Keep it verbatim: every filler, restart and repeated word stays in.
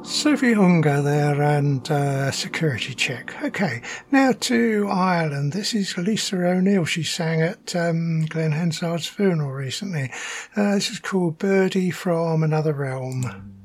Sophie Hunger there and uh, Security Check. Okay, now to Ireland. This is Lisa O'Neill. She sang at um, Glenn Hansard's funeral recently. Uh, this is called Birdie from Another Realm.